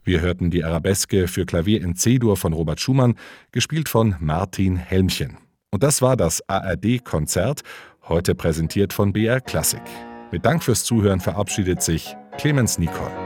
Wir hörten die Arabeske für Klavier in C-Dur von Robert Schumann, gespielt von Martin Helmchen. Und das war das ARD-Konzert, heute präsentiert von BR Klassik. Mit Dank fürs Zuhören verabschiedet sich Clemens Nicol.